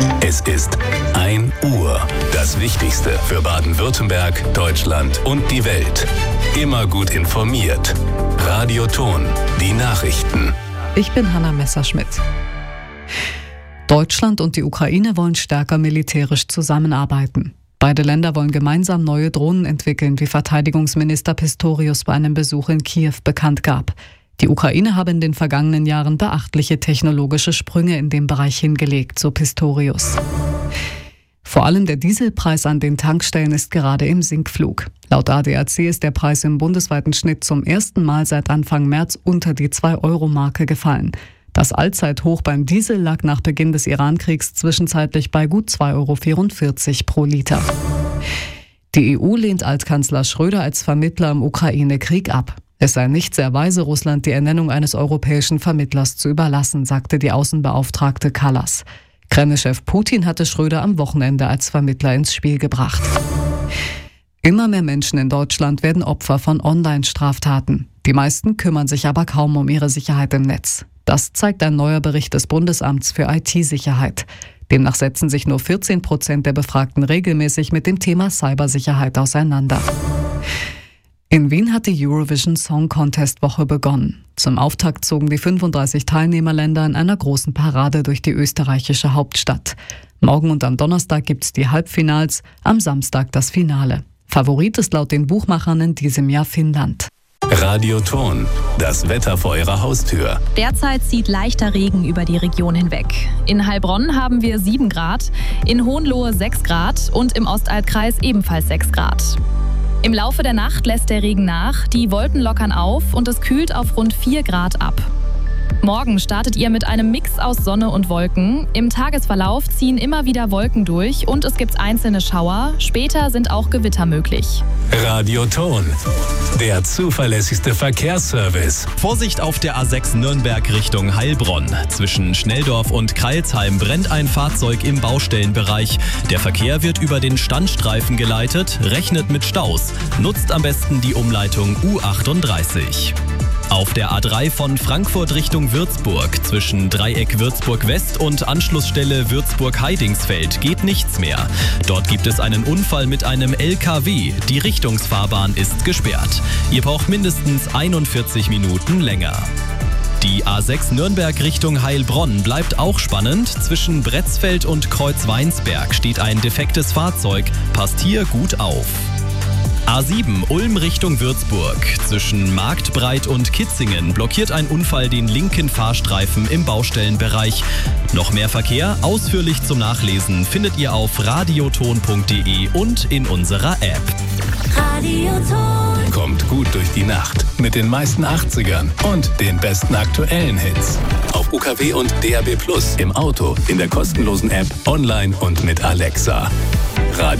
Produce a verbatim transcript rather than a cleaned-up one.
Es ist ein Uhr. Das Wichtigste für Baden-Württemberg, Deutschland und die Welt. Immer gut informiert. Radio Ton, die Nachrichten. Ich bin Hanna Messerschmidt. Deutschland und die Ukraine wollen stärker militärisch zusammenarbeiten. Beide Länder wollen gemeinsam neue Drohnen entwickeln, wie Verteidigungsminister Pistorius bei einem Besuch in Kiew bekannt gab. Die Ukraine habe in den vergangenen Jahren beachtliche technologische Sprünge in dem Bereich hingelegt, so Pistorius. Vor allem der Dieselpreis an den Tankstellen ist gerade im Sinkflug. Laut A D A C ist der Preis im bundesweiten Schnitt zum ersten Mal seit Anfang März unter die zwei Euro Marke gefallen. Das Allzeithoch beim Diesel lag nach Beginn des Irankriegs zwischenzeitlich bei gut zwei Euro vierundvierzig pro Liter. Die E U lehnt Altkanzler Schröder als Vermittler im Ukraine-Krieg ab. Es sei nicht sehr weise, Russland die Ernennung eines europäischen Vermittlers zu überlassen, sagte die Außenbeauftragte Kallas. Kreml-Chef Putin hatte Schröder am Wochenende als Vermittler ins Spiel gebracht. Immer mehr Menschen in Deutschland werden Opfer von Online-Straftaten. Die meisten kümmern sich aber kaum um ihre Sicherheit im Netz. Das zeigt ein neuer Bericht des Bundesamts für I T-Sicherheit. Demnach setzen sich nur vierzehn Prozent der Befragten regelmäßig mit dem Thema Cybersicherheit auseinander. In Wien hat die Eurovision Song Contest Woche begonnen. Zum Auftakt zogen die fünfunddreißig Teilnehmerländer in einer großen Parade durch die österreichische Hauptstadt. Morgen und am Donnerstag gibt's die Halbfinals, am Samstag das Finale. Favorit ist laut den Buchmachern in diesem Jahr Finnland. Radio Ton, das Wetter vor Ihrer Haustür. Derzeit zieht leichter Regen über die Region hinweg. In Heilbronn haben wir sieben Grad, in Hohenlohe sechs Grad und im Ostalbkreis ebenfalls sechs Grad. Im Laufe der Nacht lässt der Regen nach, die Wolken lockern auf und es kühlt auf rund vier Grad ab. Morgen startet ihr mit einem Mix aus Sonne und Wolken. Im Tagesverlauf ziehen immer wieder Wolken durch und es gibt einzelne Schauer. Später sind auch Gewitter möglich. Radio Ton, der zuverlässigste Verkehrsservice. Vorsicht auf der A sechs Nürnberg Richtung Heilbronn. Zwischen Schnelldorf und Kreilsheim brennt ein Fahrzeug im Baustellenbereich. Der Verkehr wird über den Standstreifen geleitet, rechnet mit Staus. Nutzt am besten die Umleitung U achtunddreißig. Auf der A drei von Frankfurt Richtung Würzburg zwischen Dreieck Würzburg West und Anschlussstelle Würzburg-Heidingsfeld geht nichts mehr. Dort gibt es einen Unfall mit einem L K W. Die Richtungsfahrbahn ist gesperrt. Ihr braucht mindestens einundvierzig Minuten länger. Die A sechs Nürnberg Richtung Heilbronn bleibt auch spannend. Zwischen Bretzfeld und Kreuzweinsberg steht ein defektes Fahrzeug. Passt hier gut auf. A sieben Ulm Richtung Würzburg. Zwischen Marktbreit und Kitzingen blockiert ein Unfall den linken Fahrstreifen im Baustellenbereich. Noch mehr Verkehr, ausführlich zum Nachlesen, findet ihr auf radioton punkt de und in unserer App. Radioton. Kommt gut durch die Nacht mit den meisten achtzigern und den besten aktuellen Hits. Auf U K W und D A B Plus, im Auto, in der kostenlosen App, online und mit Alexa. Radio